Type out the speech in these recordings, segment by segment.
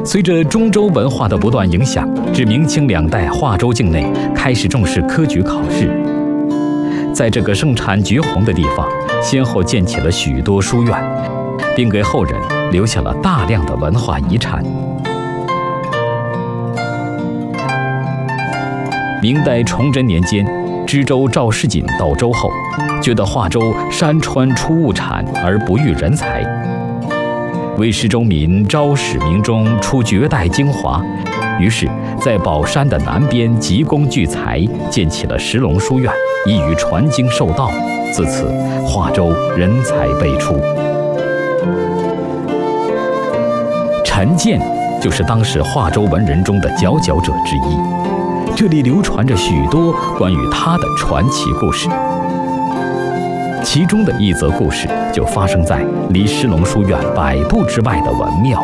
随着中州文化的不断影响，至明清两代，华州境内开始重视科举考试。在这个盛产菊红的地方，先后建起了许多书院，并给后人留下了大量的文化遗产。明代崇祯年间，知州赵世锦到州后，觉得华州山川出物产而不育人才，为施州民招使民中出绝代精华，于是，在宝山的南边急功聚财，建起了石龙书院，以予传经授道。自此，华州人才辈出。陈建就是当时华州文人中的佼佼者之一。这里流传着许多关于他的传奇故事，其中的一则故事就发生在离石龙书院100步之外的文庙。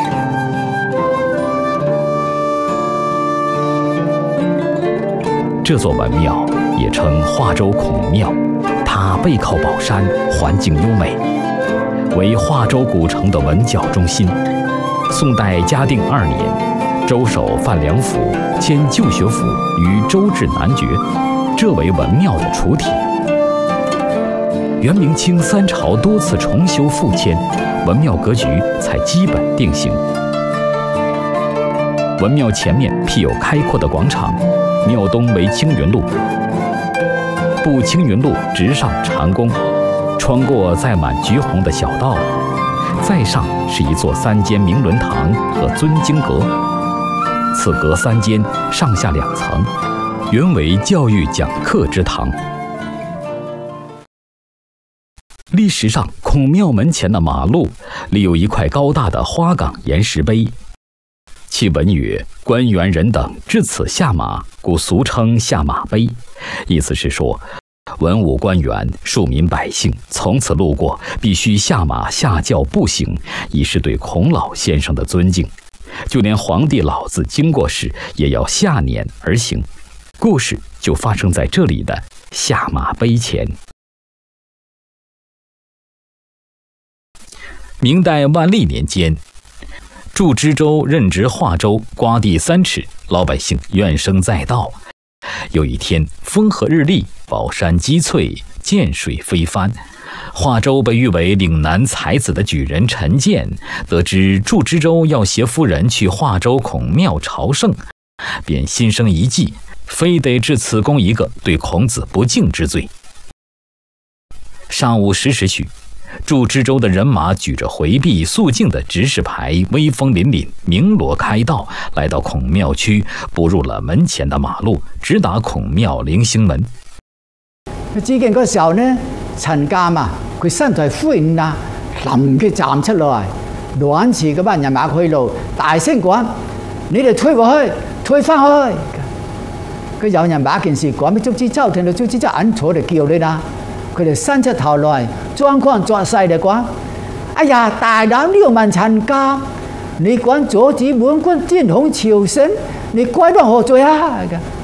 这座文庙也称华州孔庙，它背靠宝山，环境优美，为华州古城的文教中心。宋代嘉定2年，州守范良甫迁旧学府于州治南爵，这为文庙的主体。元明清3朝多次重修复迁，文庙格局才基本定型。文庙前面辟有开阔的广场，庙东为青云路，步青云路直上长宫，穿过载满菊红的小道，再上是一座3间明伦堂和尊经阁。此阁3间，上下2层，原为教育讲课之堂。历史上，孔庙门前的马路立有一块高大的花岗岩石碑，其文曰：“官员人等至此下马，故俗称下马碑。”意思是说，文武官员、庶民百姓从此路过，必须下马下轿步行，以示对孔老先生的尊敬。就连皇帝老子经过时，也要下辇而行。故事就发生在这里的下马碑前。明代万历年间，驻知州任职华州，瓜地3尺，老百姓怨声载道。有一天，风和日丽，宝山积翠，涧水飞帆。华州被誉为岭南才子的举人陈建，得知驻知州要携夫人去华州孔庙朝圣，便心生一计，非得治此公一个对孔子不敬之罪。上午10时许，驻知州的人马举着回避肃静的指示牌，威风凛凛，鸣锣开道，来到孔庙区，步入了门前的马路，直达孔庙棂星门。 只見嗰時候呢，陳鑑啊，佢身材魁梧啊，臨佢站出來，攔住嗰班人馬去路，大聲講：你哋推過去，推翻去！佢有人把件事講俾祝之州，聽到祝之州揞坐嚟叫你啦。佢哋伸出頭來，裝腔作勢地講：哎呀，大膽刁民陳鑑，你敢阻止滿軍tiến紅朝聖，你該當何罪啊？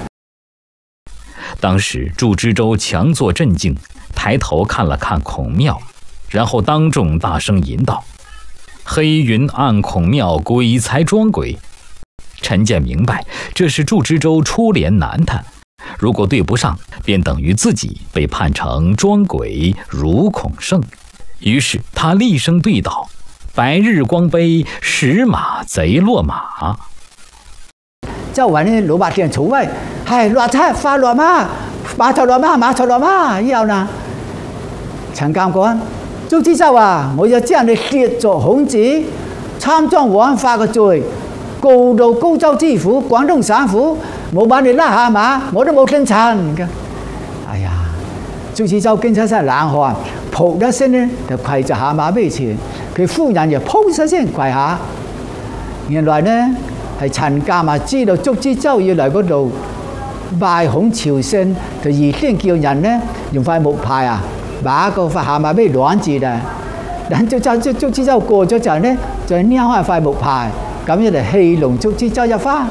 当时驻知州强作镇静，抬头看了看孔庙，然后当众大声吟道：“黑云暗孔庙，鬼才装鬼。”陈建明白这是驻知州出联难他，如果对不上，便等于自己被判成装鬼如孔圣。于是他厉声对道：“白日光杯，石马贼落马。” 周圍呢老百姓嘈喂，係落車快落馬，馬頭落馬，馬頭落馬。以後呢，陳鑑講：祝之州啊，我要將你列作孔子參贓枉法嘅罪，告到高州知府、廣東省府，冇把你拉下馬，我都冇姓陳嘅。哎呀，祝之州驚出身冷汗，噗一聲呢就跪在下馬碑前，佢夫人又噗一聲跪下。原來呢係陳鑑啊，知道祝之州要嚟嗰度拜孔朝聖，就預先叫人呢用塊木牌啊，把個下馬碑攔住啦。等祝之州過咗陣呢，再撩開塊木牌，咁樣嚟戲弄祝之州一番。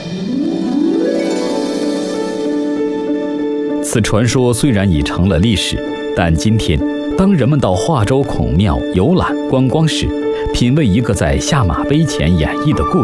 此传说虽然已成了历史，但今天当人们到华州孔庙游览观光时，品味一个在下马碑前演绎的故事。